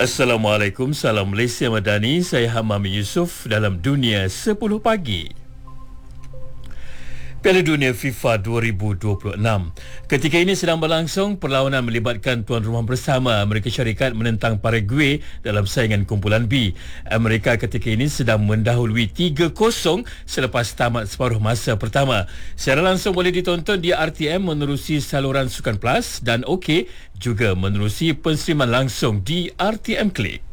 Assalamualaikum, salam Malaysia Madani. Saya Hamam Yusof dalam Dunia 10 Pagi. Piala Dunia FIFA 2026. Ketika ini sedang berlangsung, perlawanan melibatkan tuan rumah bersama Amerika Syarikat menentang Paraguay dalam saingan kumpulan B. Amerika ketika ini sedang mendahului 3-0 selepas tamat separuh masa pertama. Secara langsung boleh ditonton di RTM menerusi saluran Sukan Plus dan OK juga menerusi penstreaman langsung di RTM Klik.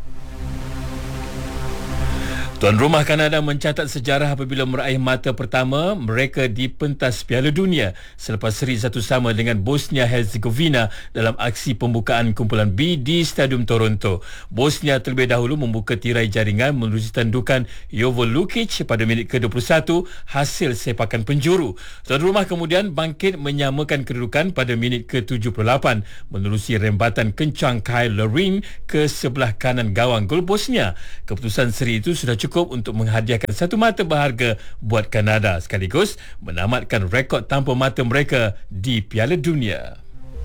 Tuan rumah Kanada mencatat sejarah apabila meraih mata pertama mereka di pentas Piala Dunia selepas seri 1-1 dengan Bosnia-Herzegovina dalam aksi pembukaan kumpulan B di Stadium Toronto. Bosnia terlebih dahulu membuka tirai jaringan menerusi tandukan Jovo Lukic pada minit ke-21 hasil sepakan penjuru. Tuan rumah kemudian bangkit menyamakan kedudukan pada minit ke-78 menerusi rembatan kencang Kyle Larin ke sebelah kanan gawang gol Bosnia. Keputusan seri itu sudah cukup untuk menghadiahkan satu mata berharga buat Kanada sekaligus menamatkan rekod tanpa mata mereka di Piala Dunia.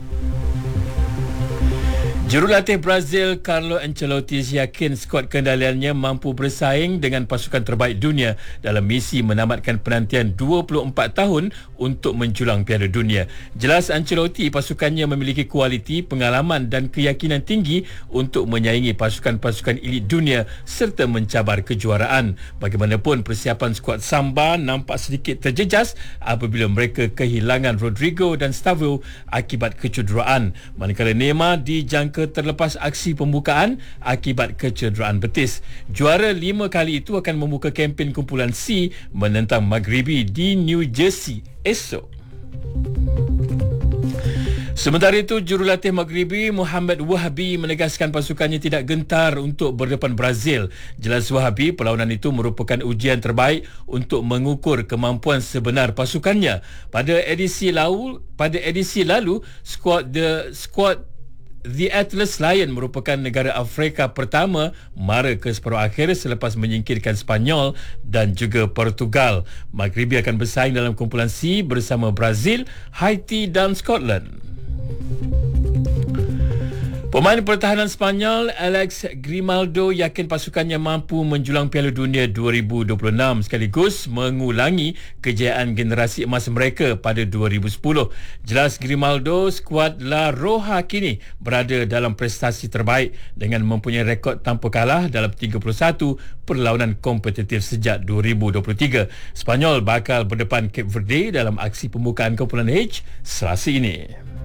Jurulatih Brazil Carlo Ancelotti yakin skuad kendaliannya mampu bersaing dengan pasukan terbaik dunia dalam misi menamatkan penantian 24 tahun untuk menjulang Piala Dunia. Jelas Ancelotti pasukannya memiliki kualiti, pengalaman dan keyakinan tinggi untuk menyaingi pasukan-pasukan elit dunia serta mencabar kejuaraan. Bagaimanapun persiapan skuad Samba nampak sedikit terjejas apabila mereka kehilangan Rodrigo dan Stavro akibat kecederaan. Manakala Neymar dijangka terlepas aksi pembukaan akibat kecederaan betis. Juara 5 kali itu akan membuka kempen kumpulan C menentang Maghribi di New Jersey esok. Sementara itu, jurulatih Maghribi Mohamed Wahabi menegaskan pasukannya tidak gentar untuk berdepan Brazil. Jelas Wahabi, perlawanan itu merupakan ujian terbaik untuk mengukur kemampuan sebenar pasukannya. Pada edisi lalu, skuad The Atlas Lion merupakan negara Afrika pertama mara ke separuh akhir selepas menyingkirkan Sepanyol dan juga Portugal. Maghribi akan bersaing dalam kumpulan C bersama Brazil, Haiti dan Scotland. Pemain pertahanan Sepanyol Alex Grimaldo yakin pasukannya mampu menjulang Piala Dunia 2026 sekaligus mengulangi kejayaan generasi emas mereka pada 2010. Jelas Grimaldo, skuad La Roja kini berada dalam prestasi terbaik dengan mempunyai rekod tanpa kalah dalam 31 perlawanan kompetitif sejak 2023. Sepanyol bakal berdepan Cape Verde dalam aksi pembukaan kumpulan H Selasa ini.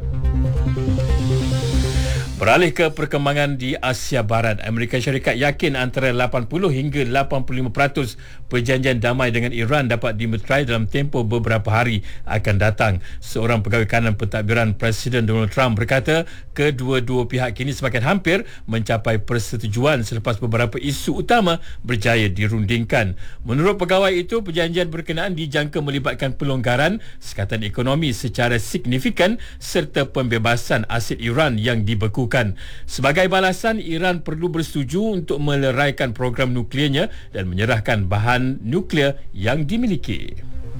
Beralih ke perkembangan di Asia Barat, Amerika Syarikat yakin antara 80 hingga 85% perjanjian damai dengan Iran dapat dimeterai dalam tempoh beberapa hari akan datang. Seorang pegawai kanan pentadbiran Presiden Donald Trump berkata kedua-dua pihak kini semakin hampir mencapai persetujuan selepas beberapa isu utama berjaya dirundingkan. Menurut pegawai itu, perjanjian berkenaan dijangka melibatkan pelonggaran sekatan ekonomi secara signifikan serta pembebasan aset Iran yang dibekukan. Sebagai balasan, Iran perlu bersetuju untuk meleraikan program nukliernya dan menyerahkan bahan nuklear yang dimiliki.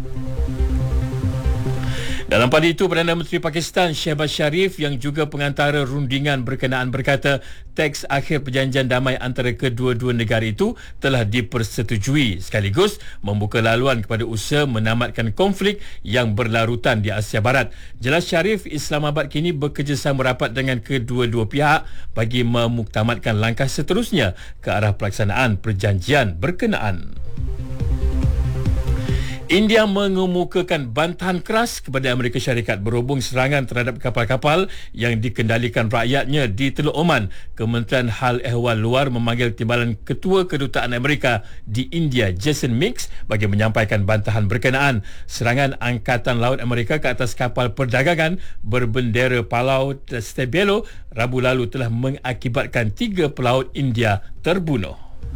Dalam pada itu, Perdana Menteri Pakistan Shehbaz Sharif yang juga pengantara rundingan berkenaan berkata teks akhir perjanjian damai antara kedua-dua negara itu telah dipersetujui sekaligus membuka laluan kepada usaha menamatkan konflik yang berlarutan di Asia Barat. Jelas Sharif, Islamabad kini bekerjasama rapat dengan kedua-dua pihak bagi memuktamadkan langkah seterusnya ke arah pelaksanaan perjanjian berkenaan. India mengemukakan bantahan keras kepada Amerika Syarikat berhubung serangan terhadap kapal-kapal yang dikendalikan rakyatnya di Teluk Oman. Kementerian Hal Ehwal Luar memanggil timbalan Ketua Kedutaan Amerika di India, Jason Mix, bagi menyampaikan bantahan berkenaan. Serangan Angkatan Laut Amerika ke atas kapal perdagangan berbendera Palau Stabelo Rabu lalu telah mengakibatkan 3 pelaut India terbunuh.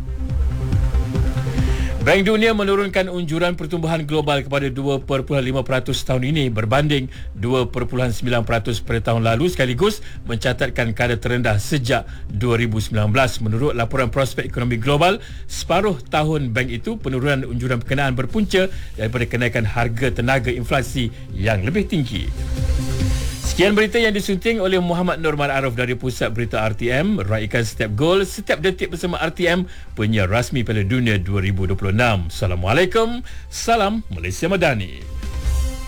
Bank Dunia menurunkan unjuran pertumbuhan global kepada 2.5% tahun ini berbanding 2.9% pada tahun lalu sekaligus mencatatkan kadar terendah sejak 2019. Menurut laporan prospek ekonomi global separuh tahun bank itu, penurunan unjuran berkenaan berpunca daripada kenaikan harga tenaga inflasi yang lebih tinggi. Sekian berita yang disunting oleh Muhammad Nur Ma'aruf dari Pusat Berita RTM. Raikan setiap gol, setiap detik bersama RTM, penyiar rasmi Piala Dunia 2026. Assalamualaikum. Salam Malaysia Madani.